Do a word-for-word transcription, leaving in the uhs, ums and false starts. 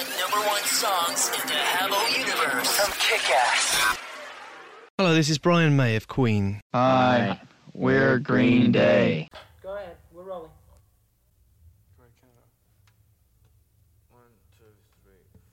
the number one songs in the Habbo universe from Kick-Ass. Hello, this is Brian May of Queen. Hi, we're Green Day. Go ahead, we're rolling. One, two, three,